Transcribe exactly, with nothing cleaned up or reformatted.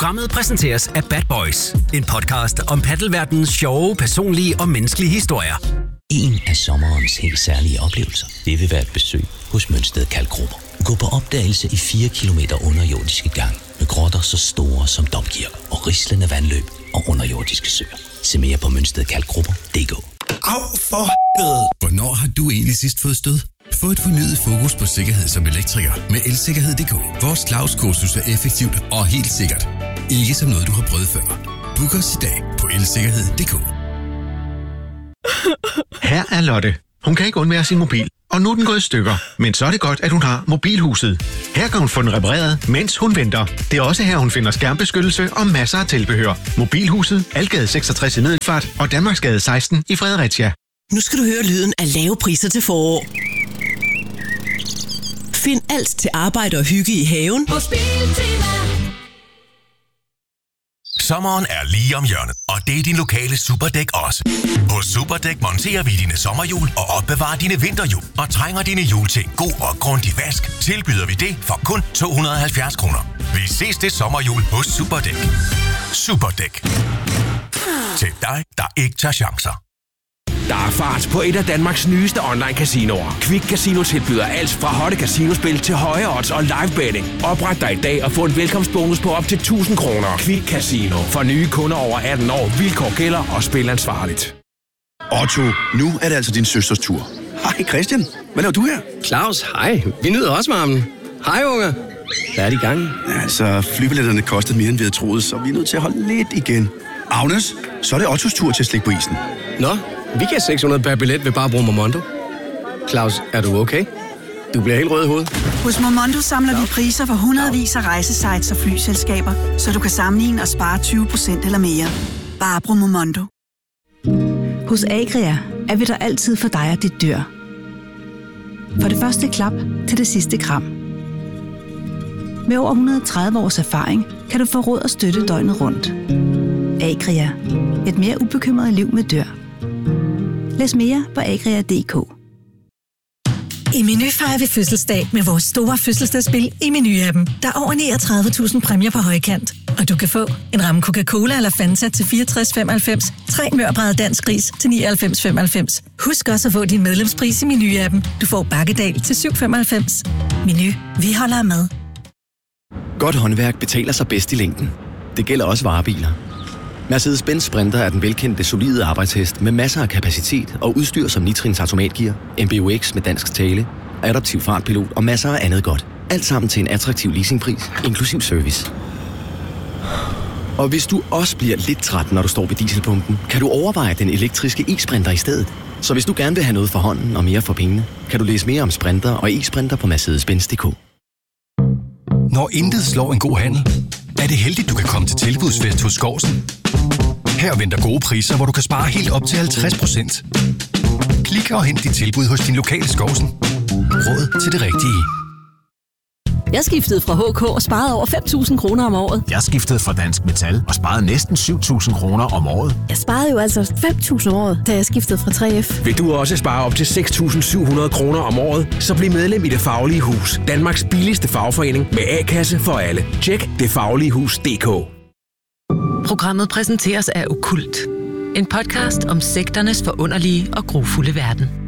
Programmet præsenteres af Bad Boys, en podcast om paddelverdenens sjove, personlige og menneskelige historier. En af sommerens helt særlige oplevelser, det vil være et besøg hos Mønsted Kalkgruber. Gå på opdagelse i fire kilometer underjordiske gang med grotter så store som domkirker og rislende vandløb og underjordiske søer. Se mere på mønsted kalkgrupper punktum d k. Au for helvede! Hvornår har du egentlig sidst fået stød? Få et fornyet fokus på sikkerhed som elektriker med elsikkerhed punktum d k. Vores Claus-kursus er effektivt og helt sikkert. Ikke som noget, du har prøvet før. Book os i dag på elsikkerhed punktum d k. Her er Lotte. Hun kan ikke undvære sin mobil, og nu er den gået i stykker. Men så er det godt, at hun har Mobilhuset. Her kan hun få den repareret, mens hun venter. Det er også her, hun finder skærmbeskyttelse og masser af tilbehør. Mobilhuset, Algade seksogtres i Middelfart og Danmarksgade seksten i Fredericia. Nu skal du høre lyden af lave priser til forår. Find alt til arbejde og hygge i haven hos Biltema. Sommeren er lige om hjørnet, og det er din lokale Superdæk også. Hos Superdæk monterer vi dine sommerhjul og opbevarer dine vinterhjul. Og trænger dine hjul til en god og grundig vask, tilbyder vi det for kun to hundrede og halvfjerds kroner. Vi ses det sommerhjul hos Superdæk. Superdæk. Til dig, der ikke tager chancer. Der er fart på et af Danmarks nyeste online-casinoer. Quick Casino tilbyder alt fra hotte casinospil til høje odds og live betting. Opret dig i dag og få en velkomstbonus på op til tusind kroner. Quick Casino. For nye kunder over atten år. Vilkår gælder og spil ansvarligt. Otto, nu er det altså din søsters tur. Hej Christian, hvad laver du her? Claus, hej. Vi nyder også varmen. Hej unger. Hvad er det i gang? Ja, altså, flybilletterne kostede mere end vi havde troet, så vi er nødt til at holde lidt igen. Agnes, så er det Ottos tur til at slikke på isen. Nå, vi kan seks hundrede per billet ved bare at bruge Momondo. Claus, er du okay? Du bliver helt rød i hovedet. Hos Momondo samler vi priser for hundredvis af rejsesites og flyselskaber, så du kan sammenligne og spare tyve procent eller mere. Bare brug Momondo. Hos Agria er vi der altid for dig og dit dyr. For det første klap til det sidste kram. Med over et hundrede og tredive års erfaring kan du få råd og støtte døgnet rundt. Agria. Et mere ubekymret liv med dyr. Læs mere på agria punktum d k. I Meny fejrer vi fødselsdag med vores store fødselsdagsspil i Meny-appen. Der er over niogtredive tusind præmier på højkant. Og du kan få en ramme Coca-Cola eller Fanta til fireogtres femoghalvfems, tre mørbrædder dansk ris til nioghalvfems femoghalvfems. Husk også at få din medlemspris i Meny-appen. Du får bakkedal til syv femoghalvfems. Meny. Vi holder af mad. Godt håndværk betaler sig bedst i længden. Det gælder også varebiler. Mercedes-Benz Sprinter er den velkendte, solide arbejdshest med masser af kapacitet og udstyr som nitrins automatgear, M B U X med dansk tale, adaptiv fartpilot og masser af andet godt. Alt sammen til en attraktiv leasingpris, inklusiv service. Og hvis du også bliver lidt træt, når du står ved dieselpumpen, kan du overveje den elektriske e-Sprinter i stedet. Så hvis du gerne vil have noget for hånden og mere for pengene, kan du læse mere om Sprinter og e-Sprinter på mercedes benz punktum d k. Når intet slår en god handel, er det heldigt, du kan komme til tilbudsfest hos Skårsen. Her venter gode priser, hvor du kan spare helt op til halvtreds procent. Klik og hent dit tilbud hos din lokale Skårsen. Råd til det rigtige. Jeg skiftede fra H K og sparede over fem tusind kroner om året. Jeg skiftede fra Dansk Metal og sparede næsten syv tusind kroner om året. Jeg sparede jo altså fem tusind om året, da jeg skiftede fra tre F. Vil du også spare op til seks tusind syv hundrede kroner om året, så bliv medlem i Det Faglige Hus. Danmarks billigste fagforening med A-kasse for alle. Tjek det faglige hus punktum d k. Programmet præsenteres af Okkult. En podcast om sekternes forunderlige og grufulde verden.